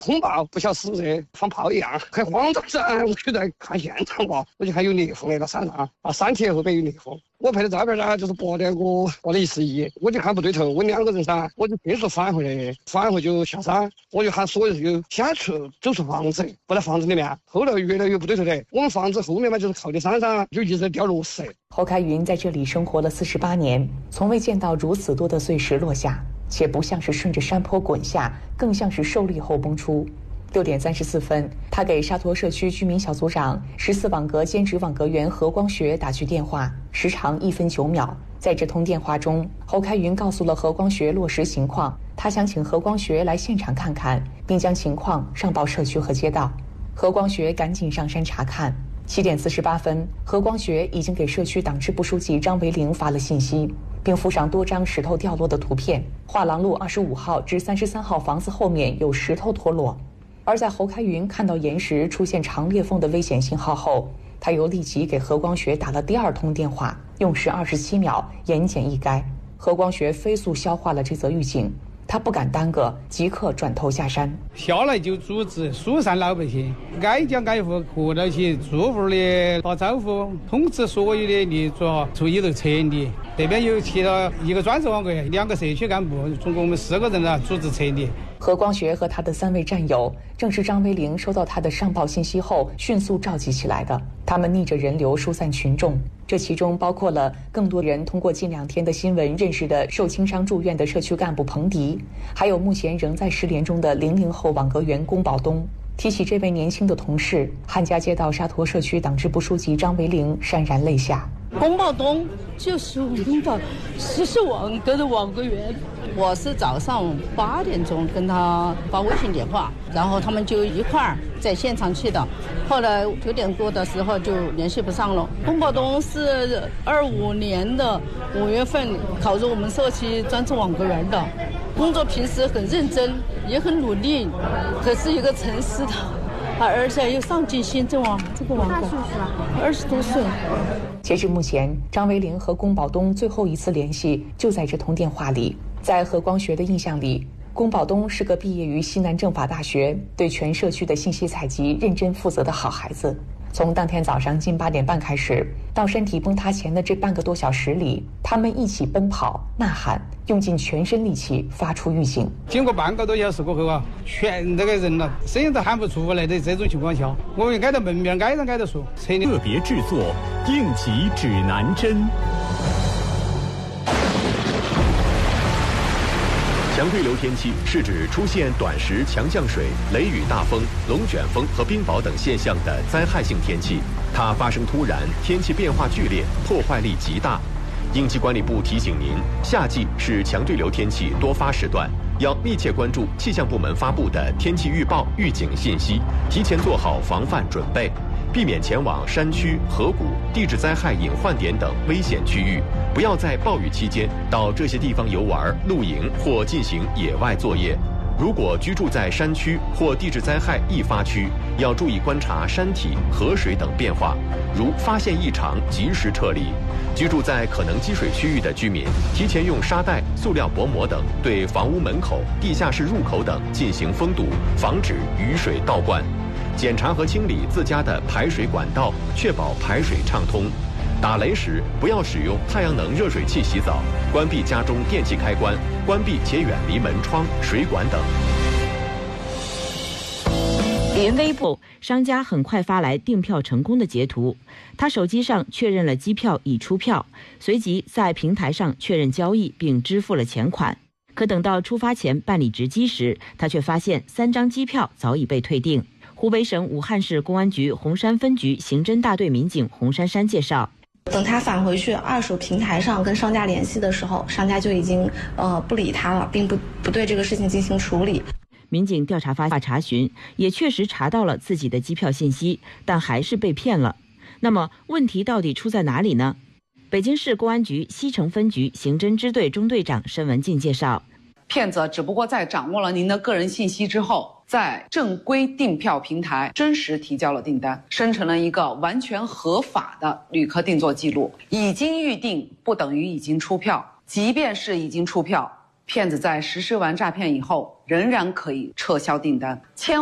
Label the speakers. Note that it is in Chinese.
Speaker 1: 通报不晓死热，放炮一样，很慌张噻。我就在看现场吧，我就看有裂缝那个山上啊，3铁后边有裂缝。我拍的照片呢，就是薄的1/4，我就看不对头，问2个人噻，我就迅速返回来，返回就下山，我就喊所有人先走出房子，不在房子里面。后来越来越不对头的，我们房子后面嘛就是靠的山上，就一直在掉落石。
Speaker 2: 侯开云在这里生活了48年，从未见到如此多的碎石落下，且不像是顺着山坡滚下，更像是受力后崩出。6点34分，他给沙陀社区居民小组长、14网格兼职网格员何光学打去电话，时长1分9秒。在这通电话中，侯开云告诉了何光学落石情况，他想请何光学来现场看看，并将情况上报社区和街道。何光学赶紧上山查看。7点48分，何光学已经给社区党支部书记张维龄发了信息，并附上多张石头掉落的图片。画廊路25号至33号房子后面有石头脱落。而在侯开云看到岩石出现长裂缝的危险信号后，他又立即给何光学打了第2通电话，用时27秒，言简意赅。何光学飞速消化了这则预警，他不敢耽搁，即刻转头下山。
Speaker 3: 下来就组织疏散老百姓，挨家挨户合到起，住户的打招呼，通知所有的立足注意头撤离。这边有其他1个专职网格员，2个社区干部，总共我们4个人组织撤离。
Speaker 2: 何光学和他的3位战友，正是张维龄收到他的上报信息后迅速召集起来的。他们逆着人流疏散群众，这其中包括了更多人通过近2天的新闻认识的受轻伤住院的社区干部彭迪，还有目前仍在失联中的00后网格员龚宝东。提起这位年轻的同事，汉家街道沙陀社区党支部书记张维龄潸然泪下。
Speaker 4: 龚宝东就是我们的40网格的网格员，我是早上8点钟跟他发微信电话，然后他们就一块儿在现场去的，后来9点多的时候就联系不上了。龚宝东是25年的5月份考入我们社区专职网格员的，工作平时很认真，也很努力，可是一个城市的，而且又上进心，这个网格20多岁。
Speaker 2: 截至目前，张维龄和龚宝东最后一次联系就在这通电话里。在何光学的印象里，龚宝东是个毕业于西南政法大学，对全社区的信息采集认真负责的好孩子。从当天早上近8点半开始，到身体崩塌前的这半个多小时里，他们一起奔跑、呐喊，用尽全身力气发出预警。
Speaker 3: 经过半个多小时过后啊，全这个人了，声音都喊不出来的这种情况下，我们挨到门面，挨着说。
Speaker 5: 特别制作应急指南针。强对流天气是指出现短时强降水、雷雨大风、龙卷风和冰雹等现象的灾害性天气，它发生突然，天气变化剧烈，破坏力极大。应急管理部提醒您，夏季是强对流天气多发时段，要密切关注气象部门发布的天气预报、预警信息，提前做好防范准备，避免前往山区、河谷、地质灾害隐患点等危险区域，不要在暴雨期间到这些地方游玩、露营或进行野外作业。如果居住在山区或地质灾害易发区，要注意观察山体、河水等变化，如发现异常及时撤离。居住在可能积水区域的居民，提前用沙袋、塑料薄膜等对房屋门口、地下室入口等进行封堵，防止雨水倒灌。检查和清理自家的排水管道，确保排水畅通。打雷时不要使用太阳能热水器洗澡，关闭家中电器开关，关闭且远离门窗、水管等。
Speaker 6: 连微博商家很快发来订票成功的截图，他手机上确认了机票已出票，随即在平台上确认交易并支付了钱款。可等到出发前办理值机时，他却发现3张机票早已被退订。湖北省武汉市公安局洪山分局刑侦大队民警洪珊珊介绍，
Speaker 7: 等他返回去二手平台上跟商家联系的时候，商家就已经不理他了，并不对这个事情进行处理。
Speaker 6: 民警调查发查询，也确实查到了自己的机票信息，但还是被骗了。那么问题到底出在哪里呢？北京市公安局西城分局刑侦支队中队长申文静介绍，
Speaker 8: 骗子只不过在掌握了您的个人信息之后，在正规订票平台真实提交了订单，生成了一个完全合法的旅客订座记录。已经预订不等于已经出票，即便是已经出票， 骗子在实施完诈骗以后，仍然可以撤销订单。